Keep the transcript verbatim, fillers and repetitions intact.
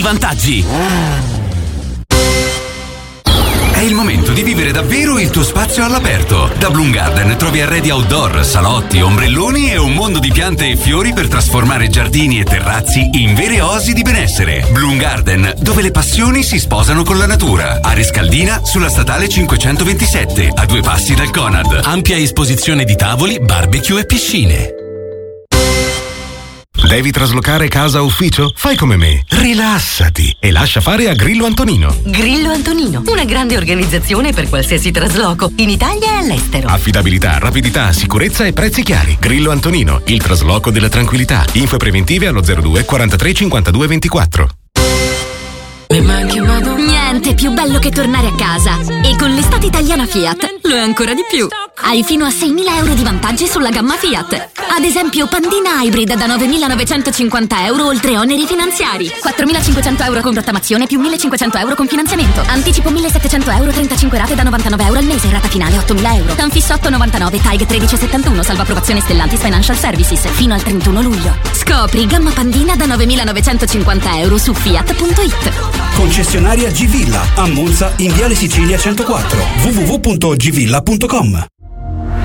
Vantaggi. È il momento di vivere davvero il tuo spazio all'aperto. Da Bloom Garden trovi arredi outdoor, salotti, ombrelloni e un mondo di piante e fiori per trasformare giardini e terrazzi in vere oasi di benessere. Bloom Garden, dove le passioni si sposano con la natura. A Rescaldina, sulla statale cinquecentoventisette, a due passi dal Conad. Ampia esposizione di tavoli, barbecue e piscine. Devi traslocare casa o ufficio? Fai come me, rilassati e lascia fare a Grillo Antonino. Grillo Antonino, una grande organizzazione per qualsiasi trasloco, in Italia e all'estero. Affidabilità, rapidità, sicurezza e prezzi chiari. Grillo Antonino, il trasloco della tranquillità. Info preventive allo zero due quarantatré cinquantadue ventiquattro. Niente più bello che tornare a casa. E con l'estate italiana Fiat lo è ancora di più. Hai fino a seimila euro di vantaggi sulla gamma Fiat. Ad esempio Pandina Hybrid da novemilanovecentocinquanta euro oltre oneri finanziari. quattromilacinquecento euro con rottamazione più millecinquecento euro con finanziamento. Anticipo millesettecento euro, trentacinque rate da novantanove euro al mese. Rata finale ottomila euro. Tanfisso otto virgola novantanove, T A G tredici virgola settantuno, salva approvazione Stellantis Financial Services. Fino al trentuno luglio. Scopri gamma Pandina da novemilanovecentocinquanta euro su fiat punto it. Concessionaria G-Villa a Monza in Viale Sicilia centoquattro. w w w punto g villa punto com.